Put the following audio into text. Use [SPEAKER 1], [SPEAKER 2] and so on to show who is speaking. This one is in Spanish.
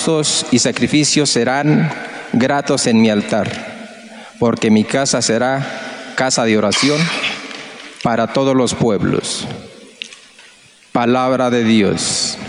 [SPEAKER 1] holocaustos y sacrificios serán gratos en mi altar, porque mi casa será casa de oración para todos los pueblos. Palabra de Dios.